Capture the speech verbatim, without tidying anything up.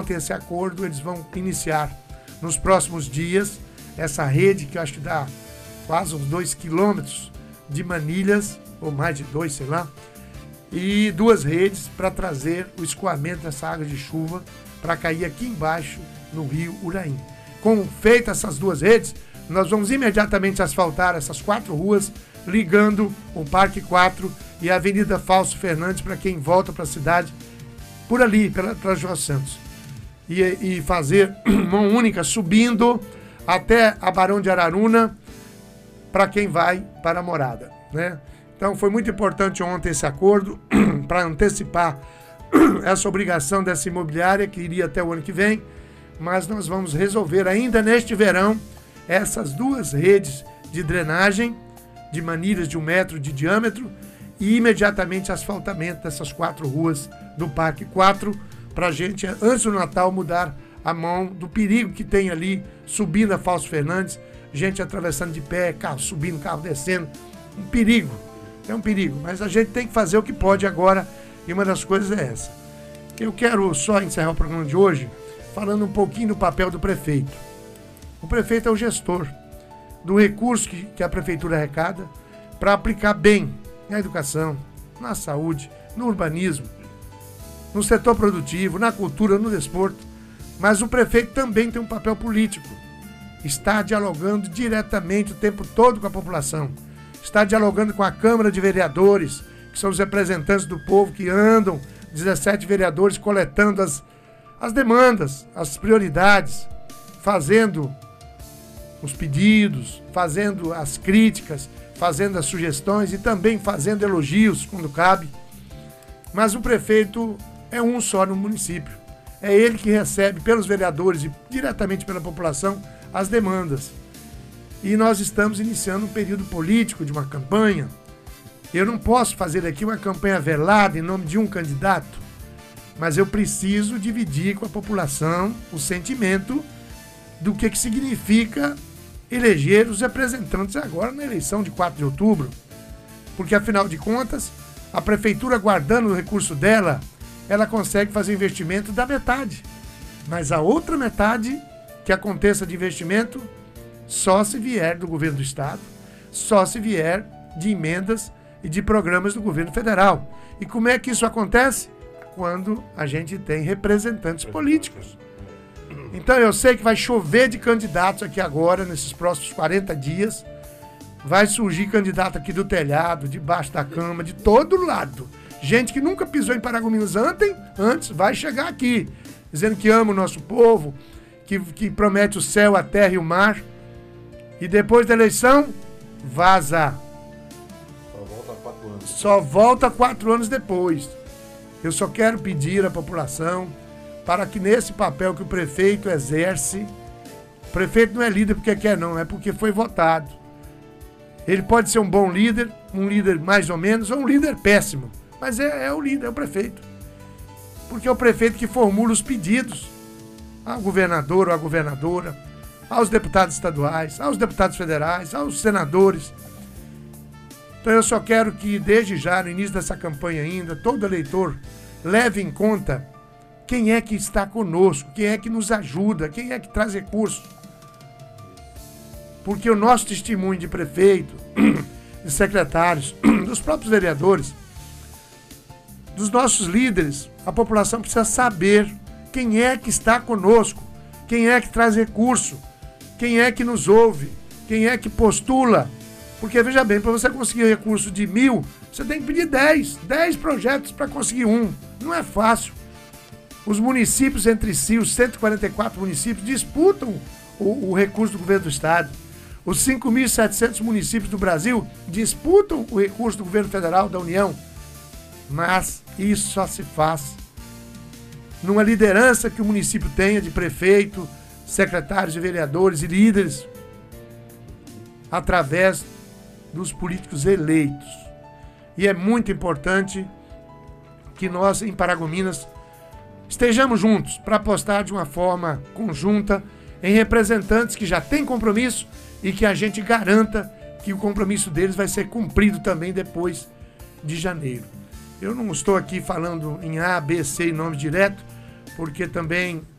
ontem esse acordo, eles vão iniciar nos próximos dias essa rede, que eu acho que dá quase uns dois quilômetros de manilhas, ou mais de dois, sei lá, e duas redes para trazer o escoamento dessa água de chuva para cair aqui embaixo no rio Uraim. Com feitas essas duas redes, nós vamos imediatamente asfaltar essas quatro ruas, ligando o Parque quatro e a Avenida Fausto Fernandes para quem volta para a cidade, por ali, para João Santos. E, e fazer uma única subindo até a Barão de Araruna para quem vai para a Morada, né? Então foi muito importante ontem esse acordo para antecipar essa obrigação dessa imobiliária que iria até o ano que vem, mas nós vamos resolver ainda neste verão essas duas redes de drenagem de manilhas de um metro de diâmetro e imediatamente asfaltamento dessas quatro ruas do Parque quatro para a gente, antes do Natal, mudar a mão do perigo que tem ali, subindo a Fausto Fernandes, gente atravessando de pé, carro subindo, carro descendo, um perigo, é um perigo, mas a gente tem que fazer o que pode agora, e uma das coisas é essa. Eu quero só encerrar o programa de hoje falando um pouquinho do papel do prefeito. O prefeito é o gestor do recurso que, que a prefeitura arrecada para aplicar bem na educação, na saúde, no urbanismo, no setor produtivo, na cultura, no desporto. Mas o prefeito também tem um papel político. Está dialogando diretamente o tempo todo com a população. Está dialogando com a Câmara de Vereadores, que são os representantes do povo que andam, dezessete vereadores, coletando as, as demandas, as prioridades, fazendo os pedidos, fazendo as críticas, fazendo as sugestões e também fazendo elogios quando cabe. Mas o prefeito é um só no município. É ele que recebe pelos vereadores e diretamente pela população as demandas. E nós estamos iniciando um período político de uma campanha. Eu não posso fazer aqui uma campanha velada em nome de um candidato, mas eu preciso dividir com a população o sentimento do que, que significa eleger os representantes agora na eleição de quatro de outubro. Porque, afinal de contas, a prefeitura, guardando o recurso dela, ela consegue fazer investimento da metade. Mas a outra metade que aconteça de investimento só se vier do governo do estado, só se vier de emendas e de programas do governo federal. E como é que isso acontece? Quando a gente tem representantes políticos. Então eu sei que vai chover de candidatos aqui agora, nesses próximos quarenta dias. Vai surgir candidato aqui do telhado, debaixo da cama, de todo lado. Gente que nunca pisou em Paragominas antes, antes vai chegar aqui, dizendo que ama o nosso povo, que, que promete o céu, a terra e o mar. E depois da eleição, vaza. Só volta quatro anos. Só volta quatro anos depois. Eu só quero pedir à população para que nesse papel que o prefeito exerce, o prefeito não é líder porque quer não, é porque foi votado. Ele pode ser um bom líder, um líder mais ou menos, ou um líder péssimo, mas é, é o líder, é o prefeito. Porque é o prefeito que formula os pedidos ao governador ou à governadora, aos deputados estaduais, aos deputados federais, aos senadores. Então eu só quero que desde já, no início dessa campanha ainda, todo eleitor leve em conta quem é que está conosco, quem é que nos ajuda, quem é que traz recursos. Porque o nosso testemunho de prefeito, de secretários, dos próprios vereadores, dos nossos líderes, a população precisa saber quem é que está conosco, quem é que traz recurso, quem é que nos ouve, quem é que postula. Porque, veja bem, para você conseguir recurso de mil, você tem que pedir dez, dez projetos para conseguir um. Não é fácil. Os municípios entre si, os cento e quarenta e quatro municípios, disputam o, o recurso do governo do estado. Os cinco mil e setecentos municípios do Brasil disputam o recurso do governo federal, da União. Mas isso só se faz numa liderança que o município tenha de prefeito, secretários e vereadores e líderes, através dos políticos eleitos. E é muito importante que nós, em Paragominas, estejamos juntos para apostar de uma forma conjunta em representantes que já têm compromisso e que a gente garanta que o compromisso deles vai ser cumprido também depois de janeiro. Eu não estou aqui falando em A, B, C em nome direto, porque também